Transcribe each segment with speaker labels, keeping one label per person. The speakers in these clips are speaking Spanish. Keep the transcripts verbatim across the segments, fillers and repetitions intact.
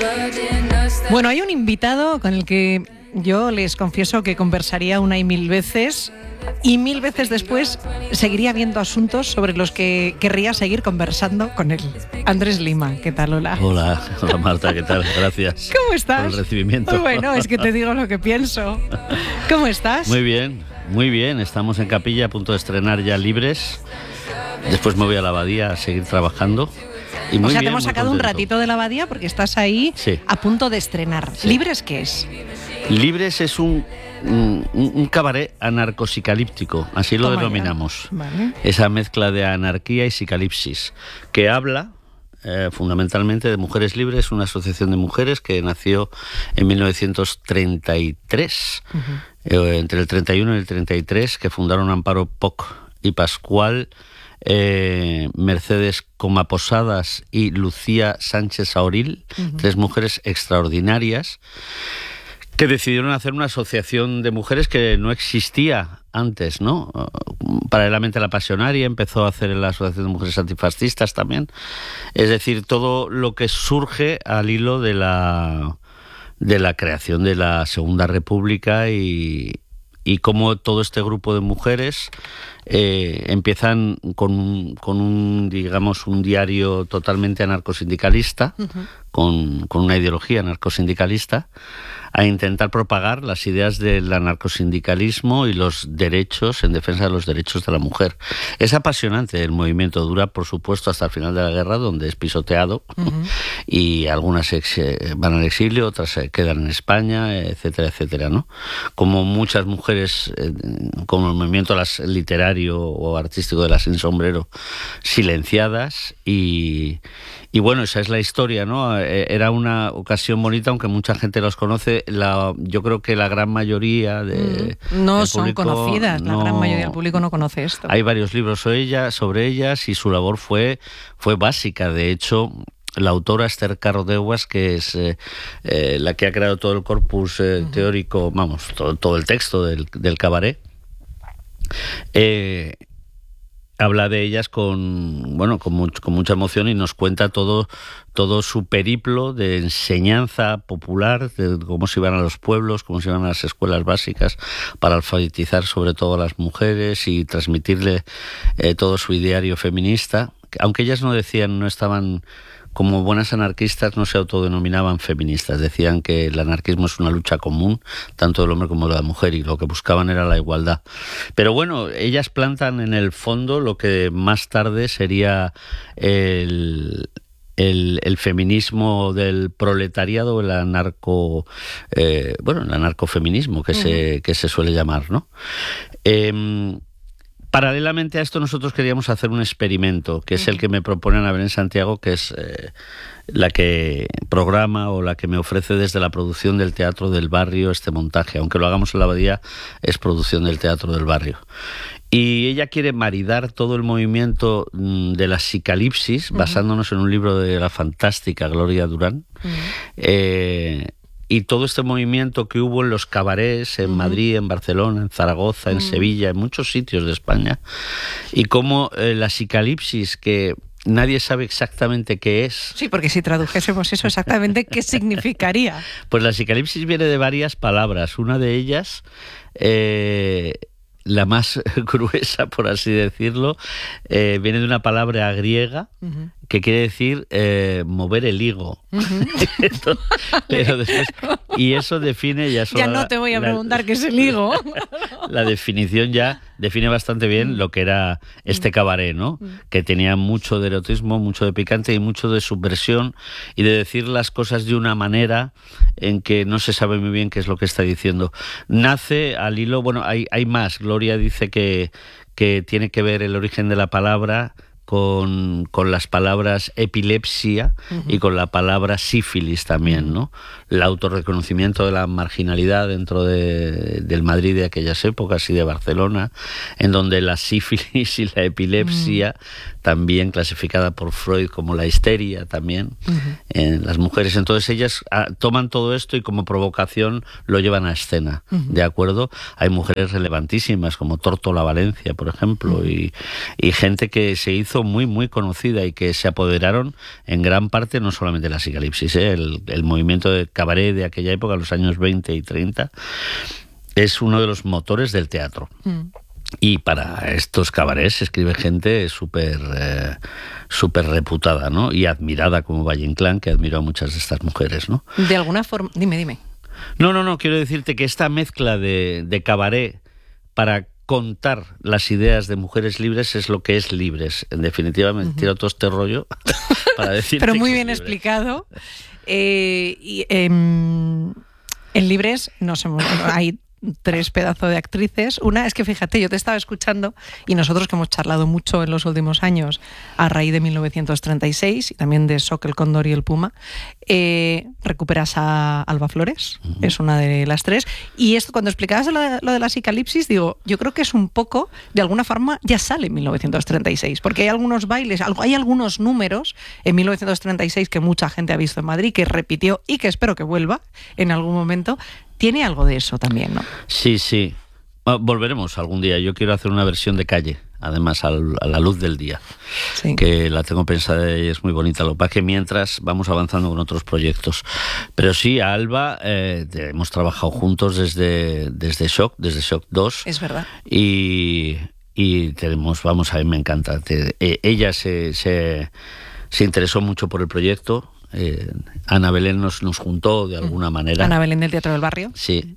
Speaker 1: Bueno, hay un invitado con el que yo les confieso que conversaría una y mil veces, y mil veces después seguiría viendo asuntos sobre los que querría seguir conversando con él. Andrés Lima, ¿qué tal? Hola.
Speaker 2: Hola, hola Marta, ¿qué tal? Gracias.
Speaker 1: ¿Cómo estás?
Speaker 2: Por el recibimiento.
Speaker 1: Bueno, es que te digo lo que pienso. ¿Cómo estás?
Speaker 2: Muy bien, muy bien. Estamos en Capilla a punto de estrenar ya Libres. Después me voy a la Abadía a seguir trabajando. Y muy
Speaker 1: o sea,
Speaker 2: bien,
Speaker 1: te hemos sacado un ratito de la Abadía porque estás ahí
Speaker 2: sí.
Speaker 1: a punto de estrenar. Sí. ¿Libres qué es?
Speaker 2: Libres es un, un, un cabaret anarcosicalíptico, así lo
Speaker 1: Toma
Speaker 2: denominamos.
Speaker 1: Vale.
Speaker 2: Esa mezcla de anarquía y psicalipsis, que habla eh, fundamentalmente de Mujeres Libres, una asociación de mujeres que nació en mil novecientos treinta y tres, uh-huh. eh, entre el treinta y uno y el treinta y tres, que fundaron Amparo Poch y Pascual, Eh, Mercedes Comaposadas y Lucía Sánchez Aoril, uh-huh. tres mujeres extraordinarias que decidieron hacer una asociación de mujeres que no existía antes, ¿no? Paralelamente a la Pasionaria empezó a hacer la Asociación de Mujeres Antifascistas también. Es decir, todo lo que surge al hilo de la de la creación de la Segunda República y y cómo todo este grupo de mujeres eh, empiezan con, con un, digamos, un diario totalmente anarcosindicalista, uh-huh. con, con una ideología anarcosindicalista, a intentar propagar las ideas del anarcosindicalismo y los derechos, en defensa de los derechos de la mujer. Es apasionante el movimiento, dura por supuesto hasta el final de la guerra, donde es pisoteado, uh-huh. y algunas ex, van al exilio, otras se quedan en España, etcétera, etcétera, ¿no? Como muchas mujeres, eh, como el movimiento las, literario o artístico de las Sin Sombrero, silenciadas, y, y bueno, esa es la historia, ¿no? Era una ocasión bonita, aunque mucha gente los conoce. La, yo creo que la gran mayoría de
Speaker 1: mm, no son
Speaker 2: público,
Speaker 1: conocidas,
Speaker 2: no,
Speaker 1: la gran mayoría del público no conoce esto.
Speaker 2: Hay varios libros sobre ellas, sobre ellas y su labor fue, fue básica. De hecho, la autora Esther Carrodeuas, que es eh, eh, la que ha creado todo el corpus eh, uh-huh. teórico, vamos, todo, todo el texto del, del cabaret, eh, habla de ellas con bueno con, mucho, con mucha emoción y nos cuenta todo todo su periplo de enseñanza popular, de cómo se iban a los pueblos, cómo se iban a las escuelas básicas para alfabetizar sobre todo a las mujeres y transmitirle eh, todo su ideario feminista, aunque ellas no decían, no estaban como buenas anarquistas, no se autodenominaban feministas, decían que el anarquismo es una lucha común, tanto del hombre como de la mujer, y lo que buscaban era la igualdad. Pero bueno, ellas plantan en el fondo lo que más tarde sería el, el, el feminismo del proletariado, el anarco, eh, bueno, el anarcofeminismo que, uh-huh. se, que se suele llamar, ¿no? Eh, Paralelamente a esto, nosotros queríamos hacer un experimento, que es el que me propone Ana Belén Santiago, que es eh, la que programa o la que me ofrece desde la producción del Teatro del Barrio este montaje. Aunque lo hagamos en la Abadía, es producción del Teatro del Barrio. Y ella quiere maridar todo el movimiento de la psicalipsis, uh-huh. basándonos en un libro de la fantástica Gloria Durán, uh-huh. eh, y todo este movimiento que hubo en los cabarets en uh-huh. Madrid, en Barcelona, en Zaragoza, en uh-huh. Sevilla, en muchos sitios de España, y cómo eh, la psicalipsis, que nadie sabe exactamente qué es.
Speaker 1: Sí, porque si tradujésemos eso exactamente, ¿qué significaría?
Speaker 2: Pues la psicalipsis viene de varias palabras. Una de ellas, eh, la más gruesa, por así decirlo, eh, viene de una palabra griega, uh-huh. que quiere decir eh, mover el higo. Uh-huh. Entonces, pero después, y eso define ya solo
Speaker 1: ya no te voy a
Speaker 2: la,
Speaker 1: preguntar qué es el higo.
Speaker 2: La definición ya define bastante bien lo que era este cabaret, ¿no? Que tenía mucho de erotismo, mucho de picante y mucho de subversión y de decir las cosas de una manera en que no se sabe muy bien qué es lo que está diciendo. Nace al hilo, bueno, hay, hay más. Gloria dice que, que tiene que ver el origen de la palabra con, con las palabras epilepsia uh-huh. y con la palabra sífilis también, ¿no? El autorreconocimiento de la marginalidad dentro de, del Madrid de aquellas épocas y de Barcelona, en donde la sífilis y la epilepsia, uh-huh. también clasificada por Freud como la histeria también, uh-huh. en las mujeres. Entonces ellas ah, toman todo esto y como provocación lo llevan a escena, uh-huh. ¿de acuerdo? Hay mujeres relevantísimas como Tórtola Valencia, por ejemplo, uh-huh. y, y gente que se hizo hizo muy, muy conocida y que se apoderaron en gran parte, no solamente de la psicalipsis, ¿eh? el, el movimiento de cabaret de aquella época, los años veinte y treinta, es uno de los motores del teatro. Mm. Y para estos cabarets se escribe gente súper eh, súper reputada, ¿no? Y admirada, como Valle Inclán, que admiró a muchas de estas mujeres, ¿no?
Speaker 1: De alguna forma... Dime, dime.
Speaker 2: No, no, no, quiero decirte que esta mezcla de, de cabaret para contar las ideas de mujeres libres es lo que es Libres. En definitiva, me he tirado todo este rollo para decirte.
Speaker 1: Pero muy
Speaker 2: que
Speaker 1: bien
Speaker 2: es
Speaker 1: explicado. Eh, y, eh, en Libres nos hemos, hay tres pedazos de actrices. Una es que, fíjate, yo te estaba escuchando y nosotros que hemos charlado mucho en los últimos años a raíz de mil novecientos treinta y seis y también de Soc, el Cóndor y el Puma, eh, recuperas a Alba Flores, uh-huh. es una de las tres. Y esto, cuando explicabas lo de, lo de la psicalipsis, digo, yo creo que es un poco, de alguna forma, ya sale en mil novecientos treinta y seis, porque hay algunos bailes, hay algunos números en mil novecientos treinta y seis que mucha gente ha visto en Madrid, que repitió y que espero que vuelva en algún momento. Tiene algo de eso también, ¿no?
Speaker 2: Sí, sí. Volveremos algún día. Yo quiero hacer una versión de calle, además al, a la luz del día, sí. que la tengo pensada y es muy bonita. Lo que pasa es que mientras vamos avanzando con otros proyectos. Pero sí, a Alba eh, hemos trabajado juntos desde, desde Shock, desde Shock dos.
Speaker 1: Es verdad.
Speaker 2: Y, y tenemos, vamos, a mí me encanta. Te, eh, ella se, se, se interesó mucho por el proyecto. Eh, Ana Belén nos, nos juntó de alguna manera.
Speaker 1: Ana Belén del Teatro del Barrio.
Speaker 2: Sí.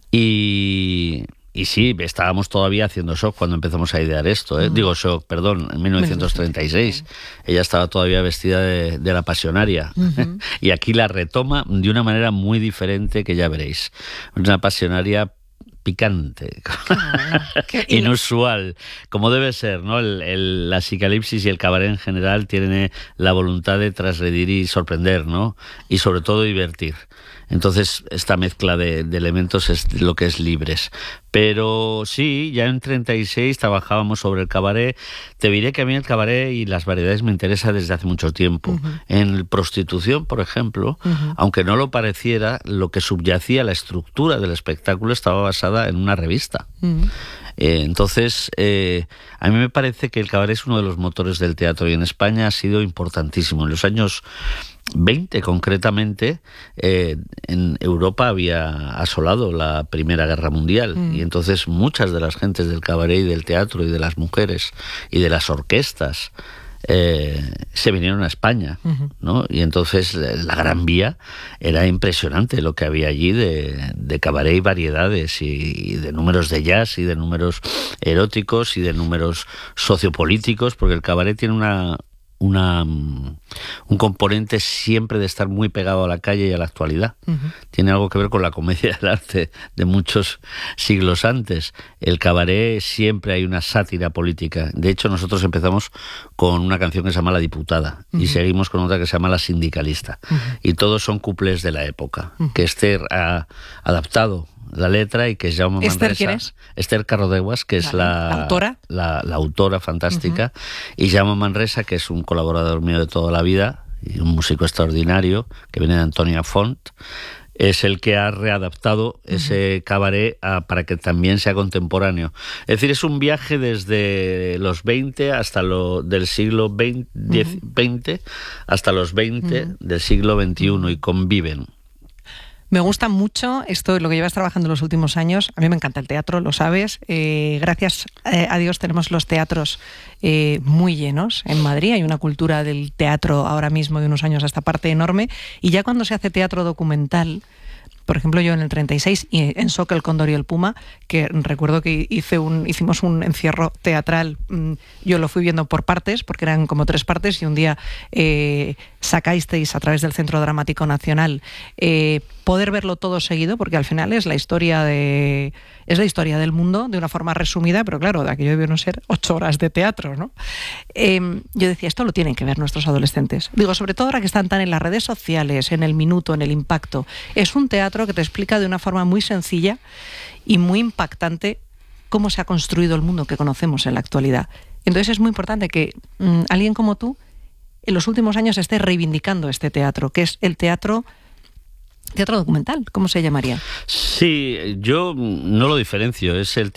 Speaker 2: Y, y sí, estábamos todavía haciendo Shock cuando empezamos a idear esto. ¿eh? Uh-huh. Digo Shock, perdón, en mil novecientos treinta y seis. Uh-huh. Ella estaba todavía vestida de, de la Pasionaria. Uh-huh. Y aquí la retoma de una manera muy diferente que ya veréis. Una Pasionaria picante, ah, inusual, como debe ser, ¿no? El, el, la psicalipsis y el cabaret en general tienen la voluntad de transgredir y sorprender, ¿no? Y sobre todo divertir. Entonces, esta mezcla de, de elementos es lo que es Libres. Pero sí, ya en treinta y seis trabajábamos sobre el cabaret. Te diré que a mí el cabaret y las variedades me interesa desde hace mucho tiempo. Uh-huh. En prostitución, por ejemplo, uh-huh. aunque no lo pareciera, lo que subyacía, la estructura del espectáculo estaba basada en una revista. Uh-huh. Eh, entonces, eh, a mí me parece que el cabaret es uno de los motores del teatro y en España ha sido importantísimo. En los años veinte, concretamente, eh, en Europa había asolado la Primera Guerra Mundial mm. y entonces muchas de las gentes del cabaret y del teatro y de las mujeres y de las orquestas Eh, se vinieron a España, uh-huh. ¿no? Y entonces la Gran Vía era impresionante lo que había allí de, de cabaret y variedades y, y de números de jazz y de números eróticos y de números sociopolíticos, porque el cabaret tiene una Una, un componente siempre de estar muy pegado a la calle y a la actualidad. Uh-huh. Tiene algo que ver con la comedia del arte de muchos siglos antes. El cabaret siempre hay una sátira política. De hecho, nosotros empezamos con una canción que se llama La Diputada uh-huh. y seguimos con otra que se llama La Sindicalista. Uh-huh. Y todos son cuplés de la época, uh-huh. que Esther ha adaptado la letra y que es Jaume Manresa.
Speaker 1: ¿Esther quién es?
Speaker 2: Esther Carrodeguas, que es la,
Speaker 1: la autora,
Speaker 2: la, la autora fantástica, uh-huh. y Jaume Manresa, que es un colaborador mío de toda la vida y un músico extraordinario que viene de Antonia Font, es el que ha readaptado uh-huh. ese cabaret a, para que también sea contemporáneo. Es decir, es un viaje desde los veinte hasta lo del siglo veinte, uh-huh. veinte hasta los veinte uh-huh. del siglo veintiuno y conviven.
Speaker 1: Me gusta mucho esto, lo que llevas trabajando en los últimos años. A mí me encanta el teatro, lo sabes. Eh, gracias eh, a Dios tenemos los teatros eh, muy llenos en Madrid. Hay una cultura del teatro ahora mismo de unos años a esta parte enorme. Y ya cuando se hace teatro documental, por ejemplo, yo en el treinta y seis, y en Soc, el Cóndor y el Puma, que recuerdo que hice un, hicimos un encierro teatral, yo lo fui viendo por partes, porque eran como tres partes, y un día eh, sacasteis a través del Centro Dramático Nacional eh, poder verlo todo seguido, porque al final es la historia de es la historia del mundo de una forma resumida, pero claro, de aquello debieron ser ocho horas de teatro, ¿no? Eh, yo decía, esto lo tienen que ver nuestros adolescentes. Digo, sobre todo ahora que están tan en las redes sociales, en el minuto, en el impacto. Es un teatro que te explica de una forma muy sencilla y muy impactante cómo se ha construido el mundo que conocemos en la actualidad. Entonces es muy importante que mmm, alguien como tú en los últimos años esté reivindicando este teatro, que es el teatro teatro documental, ¿cómo se llamaría?
Speaker 2: Sí, yo no lo diferencio, es el